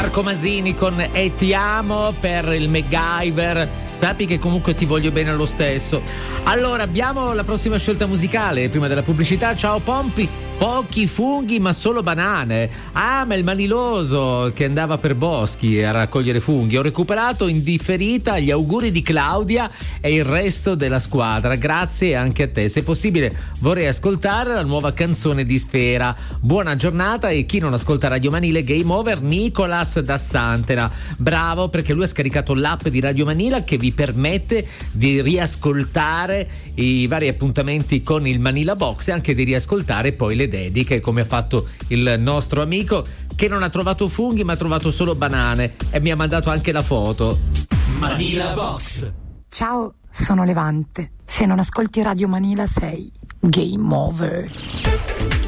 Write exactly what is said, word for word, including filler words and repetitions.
Marco Masini con E ti amo per il MacGyver. Sappi che comunque ti voglio bene lo stesso. Allora, abbiamo la prossima scelta musicale prima della pubblicità. Ciao Pompi. Pochi funghi ma solo banane. Ah, ma il maniloso che andava per boschi a raccogliere funghi. Ho recuperato in differita gli auguri di Claudia e il resto della squadra. Grazie anche a te. Se possibile vorrei ascoltare la nuova canzone di Sfera. Buona giornata. E chi non ascolta Radio Manila Game Over, Nicolas da Santena. Bravo, perché lui ha scaricato l'app di Radio Manila che vi permette di riascoltare i vari appuntamenti con il Manila Box e anche di riascoltare poi le dediche, come ha fatto il nostro amico che non ha trovato funghi ma ha trovato solo banane e mi ha mandato anche la foto. Manila Box. Ciao, sono Levante. Se non ascolti Radio Manila sei game over.